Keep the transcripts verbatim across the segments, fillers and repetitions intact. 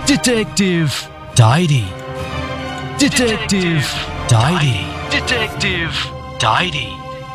Detective Diary. Detective Diary. Detective Diary.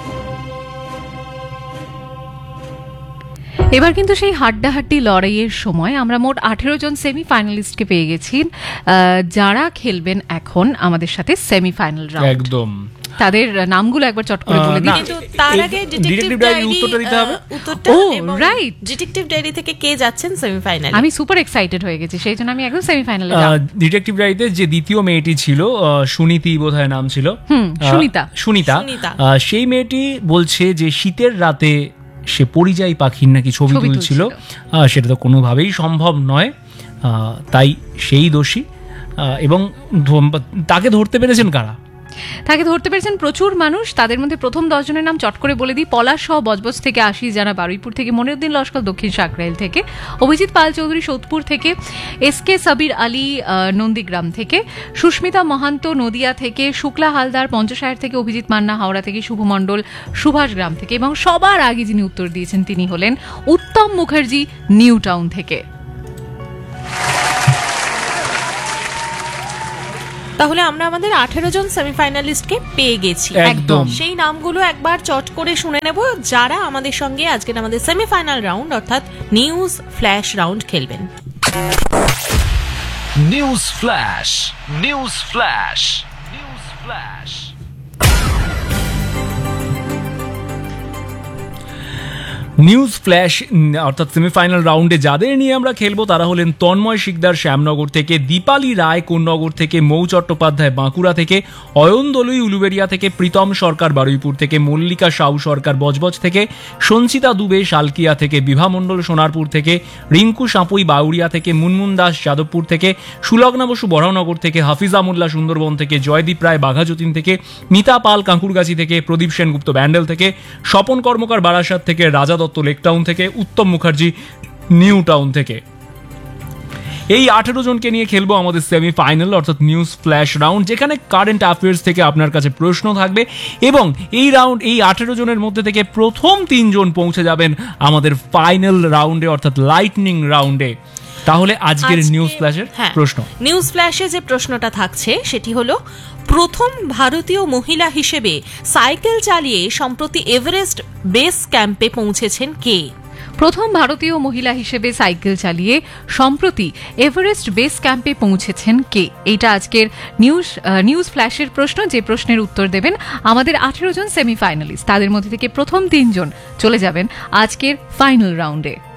এবার কিন্তু সেই হাড্ডাহাড্ডি লড়াইয়ের সময় আমরা মোট আঠেরো জন সেমিফাইনালিস্টকে পেয়ে গেছি, যারা খেলবেন এখন আমাদের সাথে সেমিফাইনাল রাউন্ড। একদম তাদের নামগুলো একবার চট করে বলে দিই। কিন্তু তার আগে ডিটেকটিভ ডায়েরি উত্তরটা দিতে হবে। উত্তরটা ও রাইট, ডিটেকটিভ ডায়েরি থেকে কে যাচ্ছেন সেমিফাইনালে? আমি সুপার এক্সাইটেড হয়ে গেছি, সেই জন্য আমি একদম সেমিফাইনালে যাব। ডিটেকটিভ ডায়েরিতে যে দ্বিতীয় মেয়েটি ছিল, সুনীতি বোধহয় নাম ছিল, হুম সুনিতা সুনিতা, সেই মেয়েটি বলছে যে শীতের রাতে সে পরিযায়ী পাখির নাকি ছবি তুলছিল, সেটা তো কোনোভাবেই সম্ভব নয়, তাই সেই দোষী। এবং তাকে ধরতে পেরেছেন কারা? তাকে ধরতে পেরেছেন প্রচুর মানুষ। তাদের মধ্যে প্রথম দশ জনের নাম চট করে বলে দিই। পলাশ সহ বজবজ থেকে আশিস জানা বারুইপুর থেকে, মনিরুদ্দিন লস্কর দক্ষিণ সাকরাইল থেকে, অভিজিৎ পাল চৌধুরী সোদপুর থেকে, এস কে সাবির আলী নন্দীগ্রাম থেকে, সুস্মিতা মহান্ত নদিয়া থেকে, শুক্লা হালদার পঞ্চশায়ের থেকে, অভিজিৎ মান্না হাওড়া থেকে, শুভ মণ্ডল সুভাষ গ্রাম থেকে, এবং সবার আগে যিনি উত্তর দিয়েছেন তিনি হলেন উত্তম মুখার্জি নিউ টাউন থেকে। তাহলে আমরা আমাদের আঠেরো জন সেমিফাইনালিস্টকে পেয়ে গেছি। একদম সেই নামগুলো একবার চট করে শুনে নেব, যারা আমাদের সঙ্গে আজকে আমাদের সেমিফাইনাল রাউন্ড অর্থাৎ নিউজ ফ্ল্যাশ রাউন্ড খেলবেন। News Flash. News Flash. News Flash. News flash অর্থাৎ সেমিফাইনাল রাউন্ডে যাদের নিয়ে আমরা খেলবো তারা হলেন তন্ময় শিকদার শ্যামনগর থেকে, দীপালি রায় কোন্নগর থেকে, মৌ চট্টোপাধ্যায় বাঁকুড়া থেকে, অয়ন দলুই উলুবেড়িয়া থেকে, প্রীতম সরকার বারুইপুর থেকে, মল্লিকা সাউ সরকার বজবজ থেকে, সঞ্চিতা দুবে শালকিয়া থেকে, বিভা মণ্ডল সোনারপুর থেকে, রিঙ্কু সাঁপুই বাউরিয়া থেকে, মুনমুন দাস যাদবপুর থেকে, সুলগ্না বসু বড়ানগর থেকে, হাফিজা মোল্লা সুন্দরবন থেকে, জয়দীপ রায় বাঘাযতীন থেকে, মিতা পাল কাঁকুরগাছি থেকে, প্রদীপ সেনগুপ্ত ব্যান্ডেল থেকে, স্বপন কর্মকার বারাসাত থেকে, রাজা দত্ত লেক টাউন থেকে, উত্তম মুখার্জি নিউ টাউন থেকে। এই আঠেরো জনকে নিয়ে খেলবো আমাদের সেমিফাইনাল অর্থাৎ নিউজ ফ্ল্যাশ রাউন্ড, যেখানে কারেন্ট অ্যাফেয়ার্স থেকে আপনার কাছে প্রশ্ন থাকবে এবং এই রাউন্ড এই আঠেরো জনের মধ্যে থেকে প্রথম তিনজন পৌঁছে যাবেন আমাদের ফাইনাল রাউন্ডে অর্থাৎ লাইটনিং রাউন্ডে। তাহলে আজকের নিউজ ফ্ল্যাশের প্রশ্ন, নিউজ ফ্ল্যাশে যে প্রশ্নটা থাকছে সেটি হলো, প্রথম ভারতীয় মহিলা হিসেবে সাইকেল চালিয়ে সম্প্রতি এভারেস্ট বেস ক্যাম্পে পৌঁছেছেন কে? প্রথম ভারতীয় মহিলা হিসেবে সাইকেল চালিয়ে সম্প্রতি এভারেস্ট বেস ক্যাম্পে পৌঁছেছেন কে? এইটা আজকের নিউজ নিউজ ফ্ল্যাশের প্রশ্ন, যে প্রশ্নের উত্তর দেবেন আমাদের আঠেরো জন সেমিফাইনালিস্ট। তাদের মধ্যে থেকে প্রথম তিনজন চলে যাবেন আজকের ফাইনাল রাউন্ডে।